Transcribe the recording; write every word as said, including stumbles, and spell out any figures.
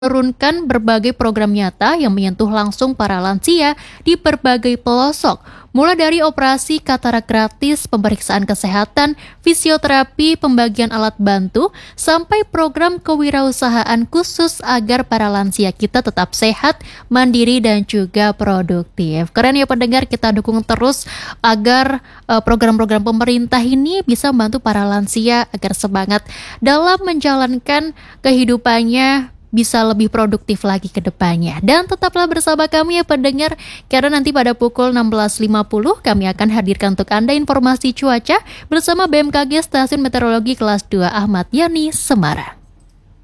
menurunkan berbagai program nyata yang menyentuh langsung para lansia di berbagai pelosok, mulai dari operasi katarak gratis, pemeriksaan kesehatan, fisioterapi, pembagian alat bantu, sampai program kewirausahaan khusus agar para lansia kita tetap sehat, mandiri, dan juga produktif. Keren ya pendengar, kita dukung terus agar eh, program-program pemerintah ini bisa membantu para lansia agar semangat dalam menjalankan kehidupannya bisa lebih produktif lagi ke depannya. Dan tetaplah bersama kami ya pendengar, karena nanti pada pukul enam belas lima puluh kami akan hadirkan untuk Anda informasi cuaca bersama B M K G Stasiun Meteorologi Kelas dua Ahmad Yani Semarang.